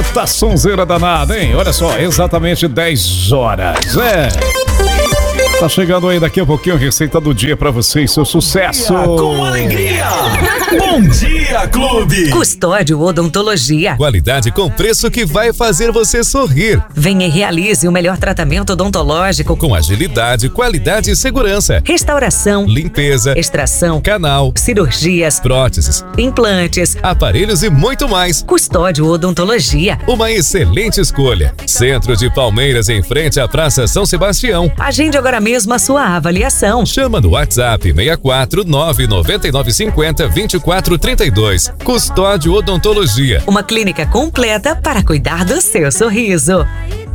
Eita, sonzeira danada, hein? Olha só, exatamente 10 horas. Tá chegando aí daqui a pouquinho a receita do dia pra você e seu sucesso. Com alegria! Bom dia, clube! Custódio Odontologia. Qualidade com preço que vai fazer você sorrir. Venha e realize o melhor tratamento odontológico. Com agilidade, qualidade e segurança. Restauração, Limpeza, extração, canal, cirurgias, próteses, implantes, aparelhos e muito mais. Custódio Odontologia. Uma excelente escolha. Centro de Palmeiras, em frente à Praça São Sebastião. Agende agora mesmo a sua avaliação. Chama no WhatsApp 64 99950 2432. Custódio Odontologia. Uma clínica completa para cuidar do seu sorriso.